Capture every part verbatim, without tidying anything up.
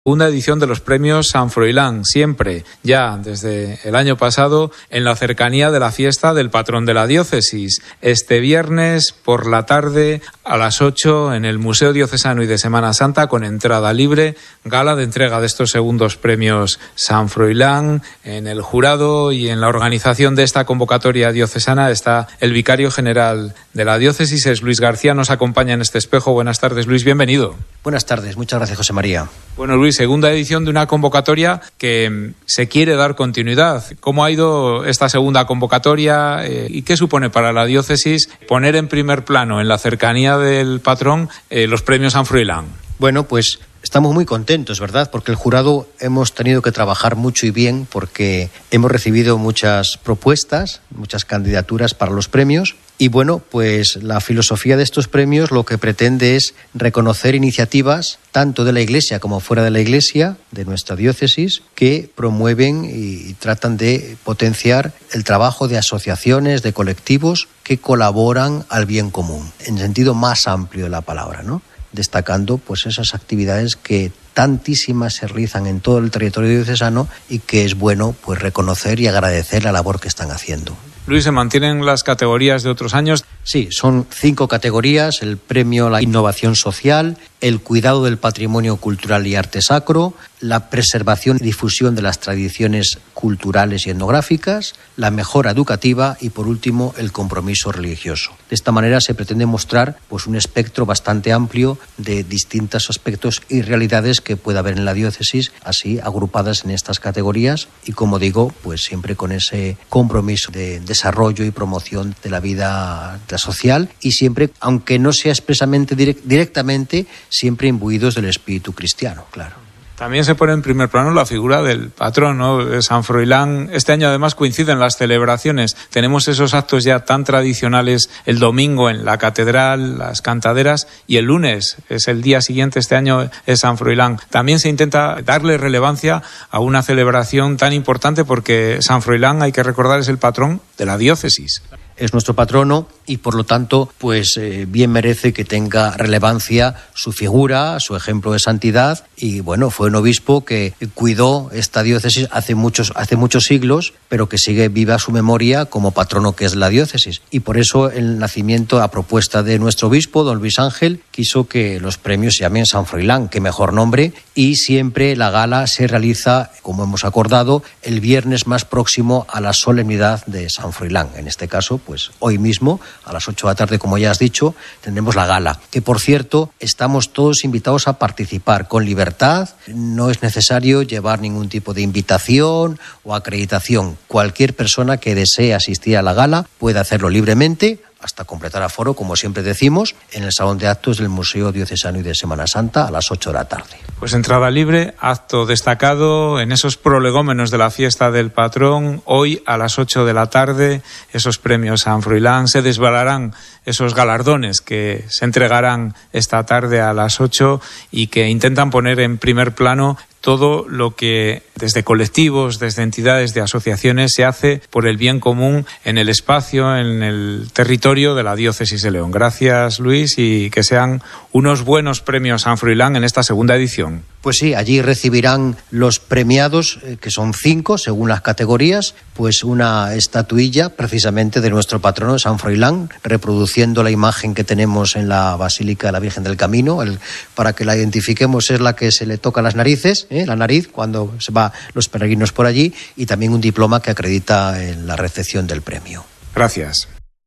Una edición de los premios San Froilán, siempre, ya desde el año pasado, en la cercanía de la fiesta del patrón de la diócesis. Este viernes por la tarde a las ocho en el Museo Diocesano y de Semana Santa, con entrada libre, gala de entrega de estos segundos premios San Froilán. En el jurado y en la organización de esta convocatoria diocesana está el vicario general de la diócesis, es Luis García, nos acompaña en este espejo. Buenas tardes, Luis, bienvenido. Buenas tardes, muchas gracias, José María. Bueno, Luis, segunda edición de una convocatoria que se quiere dar continuidad. ¿Cómo ha ido esta segunda convocatoria eh, y qué supone para la diócesis poner en primer plano, en la cercanía del patrón, eh, los premios San Froilán? Bueno, pues estamos muy contentos, ¿verdad? Porque el jurado hemos tenido que trabajar mucho y bien porque hemos recibido muchas propuestas, muchas candidaturas para los premios. Y bueno, pues la filosofía de estos premios lo que pretende es reconocer iniciativas tanto de la Iglesia como fuera de la Iglesia, de nuestra diócesis, que promueven y tratan de potenciar el trabajo de asociaciones, de colectivos que colaboran al bien común, en el sentido más amplio de la palabra, ¿no? Destacando pues esas actividades que tantísimas se realizan en todo el territorio diocesano y que es bueno pues reconocer y agradecer la labor que están haciendo. Luis, ¿se mantienen las categorías de otros años? Sí, son cinco categorías: el premio a la innovación social, el cuidado del patrimonio cultural y arte sacro, la preservación y difusión de las tradiciones culturales y etnográficas, la mejora educativa y, por último, el compromiso religioso. De esta manera se pretende mostrar pues, un espectro bastante amplio de distintos aspectos y realidades que pueda haber en la diócesis, así agrupadas en estas categorías y, como digo, pues siempre con ese compromiso de desarrollo y promoción de la vida social y siempre, aunque no sea expresamente direct- directamente, siempre imbuidos del espíritu cristiano, claro. También se pone en primer plano la figura del patrón, ¿no? San Froilán. Este año además coinciden las celebraciones. Tenemos esos actos ya tan tradicionales el domingo en la catedral, las cantaderas, y el lunes es el día siguiente, este año es San Froilán. También se intenta darle relevancia a una celebración tan importante porque San Froilán, hay que recordar, es el patrón de la diócesis. Es nuestro patrono y, por lo tanto, pues eh, bien merece que tenga relevancia su figura, su ejemplo de santidad. Y bueno, fue un obispo que cuidó esta diócesis hace muchos, hace muchos siglos, pero que sigue viva su memoria como patrono que es la diócesis. Y por eso el nacimiento, a propuesta de nuestro obispo, don Luis Ángel, quiso que los premios se llamen San Froilán, que mejor nombre, y siempre la gala se realiza, como hemos acordado, el viernes más próximo a la solemnidad de San Froilán. En este caso, pues hoy mismo, a las ocho de la tarde, como ya has dicho, tendremos la gala, que por cierto, estamos todos invitados a participar con libertad. No es necesario llevar ningún tipo de invitación o acreditación. Cualquier persona que desee asistir a la gala puede hacerlo libremente, hasta completar aforo, como siempre decimos, en el Salón de Actos del Museo Diocesano y de Semana Santa a las ocho de la tarde. Pues entrada libre, acto destacado en esos prolegómenos de la fiesta del patrón. Hoy a las ocho de la tarde, esos premios San Froilán, se desvelarán esos galardones que se entregarán esta tarde a las ocho y que intentan poner en primer plano todo lo que desde colectivos, desde entidades de asociaciones se hace por el bien común en el espacio, en el territorio de la diócesis de León. Gracias, Luis, y que sean unos buenos premios San Froilán en esta segunda edición. Pues sí, allí recibirán los premiados, que son cinco según las categorías, pues una estatuilla precisamente de nuestro patrono San Froilán, reproduciendo la imagen que tenemos en la Basílica de la Virgen del Camino. El, para que la identifiquemos, es la que se le toca las narices, ¿eh? la nariz, cuando se van los peregrinos por allí, y también un diploma que acredita en la recepción del premio. Gracias.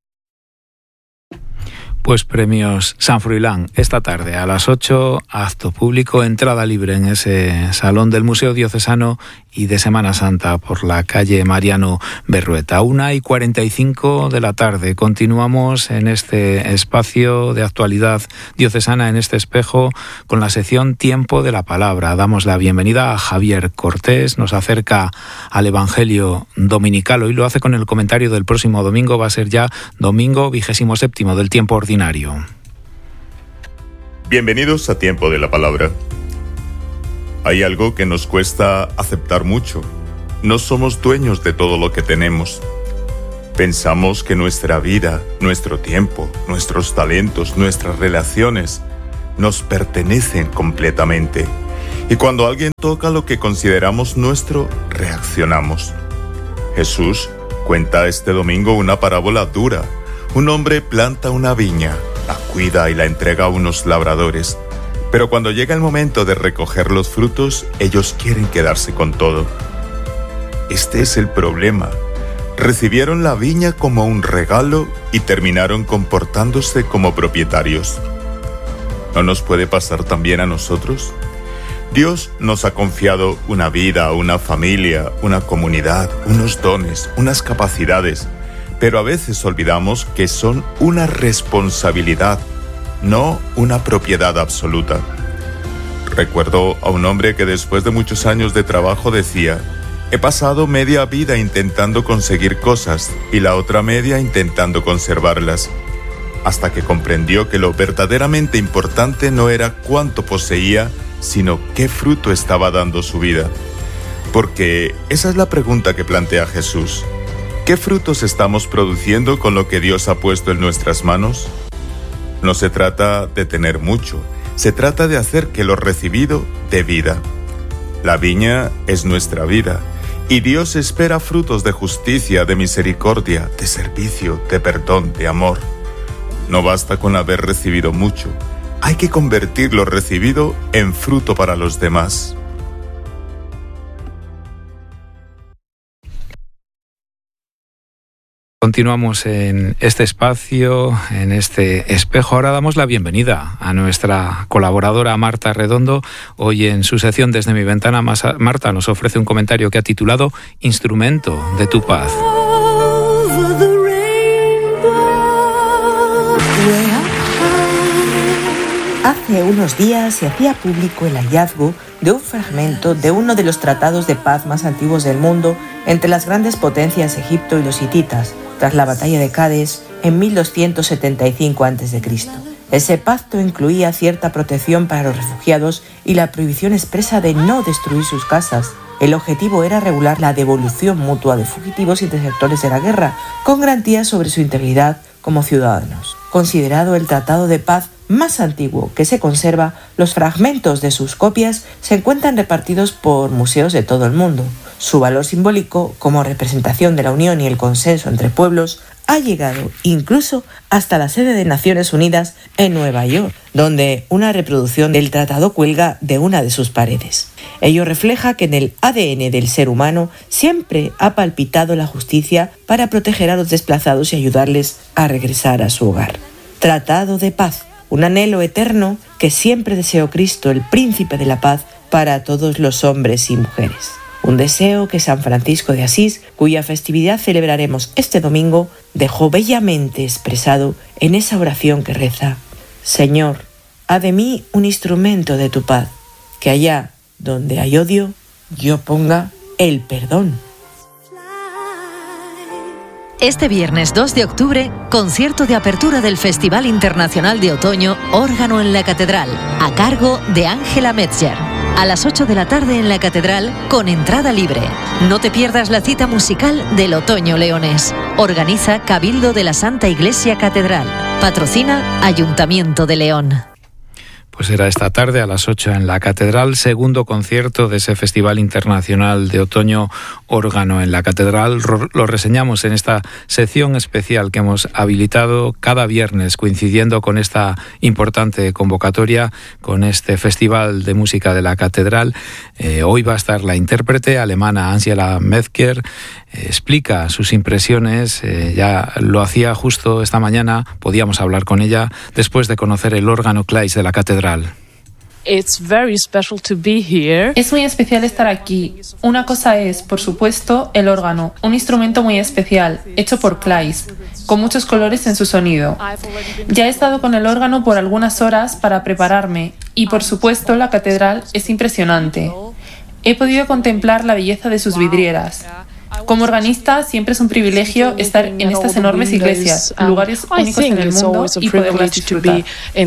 Pues premios San Froilán esta tarde a las ocho, acto público, entrada libre en ese salón del Museo Diocesano y de Semana Santa por la calle Mariano Berrueta. Una y cuarenta y cinco de la tarde. Continuamos en este espacio de actualidad diocesana, en este espejo, con la sección Tiempo de la Palabra. Damos la bienvenida a Javier Cortés, nos acerca al Evangelio dominical. Hoy lo hace con el comentario del próximo domingo, va a ser ya domingo vigésimo séptimo del tiempo ordinario. Bienvenidos a Tiempo de la Palabra. Hay algo que nos cuesta aceptar mucho. No somos dueños de todo lo que tenemos. Pensamos que nuestra vida, nuestro tiempo, nuestros talentos, nuestras relaciones nos pertenecen completamente Y cuando alguien toca lo que consideramos nuestro, reaccionamos. Jesús cuenta este domingo una parábola dura. Un hombre planta una viña, la cuida y la entrega a unos labradores. Pero cuando llega el momento de recoger los frutos, ellos quieren quedarse con todo. Este es el problema. Recibieron la viña como un regalo y terminaron comportándose como propietarios. ¿No nos puede pasar también a nosotros? Dios nos ha confiado una vida, una familia, una comunidad, unos dones, unas capacidades, pero a veces olvidamos que son una responsabilidad, no una propiedad absoluta. Recuerdo a un hombre que después de muchos años de trabajo decía: he pasado media vida intentando conseguir cosas y la otra media intentando conservarlas, hasta que comprendió que lo verdaderamente importante no era cuánto poseía, sino qué fruto estaba dando su vida. Porque esa es la pregunta que plantea Jesús. ¿Qué frutos estamos produciendo con lo que Dios ha puesto en nuestras manos? No se trata de tener mucho, se trata de hacer que lo recibido dé vida. La viña es nuestra vida, y Dios espera frutos de justicia, de misericordia, de servicio, de perdón, de amor. No basta con haber recibido mucho, hay que convertir lo recibido en fruto para los demás. Continuamos en este espacio, en este espejo. Ahora damos la bienvenida a nuestra colaboradora Marta Redondo. Hoy en su sección Desde mi ventana, Marta nos ofrece un comentario que ha titulado Instrumento de tu paz. Hace unos días se hacía público el hallazgo de un fragmento de uno de los tratados de paz más antiguos del mundo entre las grandes potencias Egipto y los hititas, tras la batalla de Cádiz en mil doscientos setenta y cinco antes de Cristo. Ese pacto incluía cierta protección para los refugiados y la prohibición expresa de no destruir sus casas. El objetivo era regular la devolución mutua de fugitivos y desertores de la guerra, con garantías sobre su integridad como ciudadanos. Considerado el tratado de paz más antiguo que se conserva, los fragmentos de sus copias se encuentran repartidos por museos de todo el mundo. Su valor simbólico, como representación de la unión y el consenso entre pueblos, ha llegado incluso hasta la sede de Naciones Unidas en Nueva York, donde una reproducción del tratado cuelga de una de sus paredes. Ello refleja que en el A D N del ser humano siempre ha palpitado la justicia para proteger a los desplazados y ayudarles a regresar a su hogar. Tratado de paz, un anhelo eterno que siempre deseó Cristo, el príncipe de la paz, para todos los hombres y mujeres. Un deseo que San Francisco de Asís, cuya festividad celebraremos este domingo, dejó bellamente expresado en esa oración que reza: Señor, haz de mí un instrumento de tu paz, que allá donde hay odio, yo ponga el perdón. Este viernes dos de octubre, concierto de apertura del Festival Internacional de Otoño Órgano en la Catedral, a cargo de Ángela Metzger. A las ocho de la tarde en la Catedral, con entrada libre. No te pierdas la cita musical del Otoño Leonés. Organiza Cabildo de la Santa Iglesia Catedral. Patrocina Ayuntamiento de León. Pues será esta tarde a las ocho en la Catedral, segundo concierto de ese Festival Internacional de Otoño Órgano en la Catedral. Lo reseñamos en esta sección especial que hemos habilitado cada viernes, coincidiendo con esta importante convocatoria, con este Festival de Música de la Catedral. Eh, hoy va a estar la intérprete alemana Angela Metzger. Eh, explica sus impresiones, eh, ya lo hacía justo esta mañana, podíamos hablar con ella después de conocer el órgano Kleist de la Catedral. It's very special to be here. Es muy especial estar aquí. Una cosa es, por supuesto, el órgano, un instrumento muy especial, hecho por Kleist, con muchos colores en su sonido. Ya he estado con el órgano por algunas horas para prepararme y, por supuesto, la catedral es impresionante. He podido contemplar la belleza de sus vidrieras. Como organista, siempre es un privilegio estar en estas enormes iglesias, lugares únicos en el mundo, y poderlas disfrutar.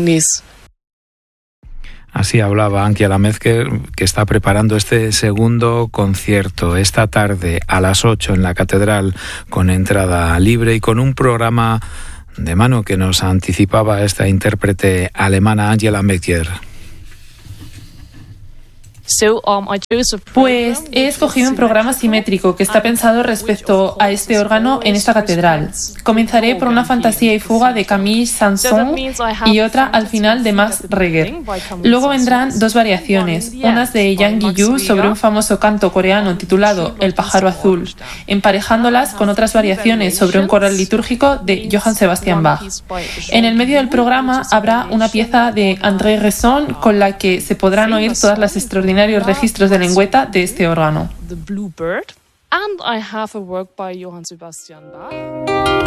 Así hablaba Angela Metzger, que está preparando este segundo concierto esta tarde a las ocho en la Catedral, con entrada libre y con un programa de mano que nos anticipaba esta intérprete alemana Angela Metzger. Pues he escogido un programa simétrico que está pensado respecto a este órgano en esta catedral. Comenzaré por una fantasía y fuga de Camille Saint-Saëns y otra al final de Max Reger. Luego vendrán dos variaciones, unas de Yang Guillou sobre un famoso canto coreano titulado El pájaro azul, emparejándolas con otras variaciones sobre un coral litúrgico de Johann Sebastian Bach. En el medio del programa habrá una pieza de André Resson con la que se podrán oír todas las extraordinarios registros de lengüeta de este órgano. The Bluebird, and I have a work by Johann Sebastian Bach.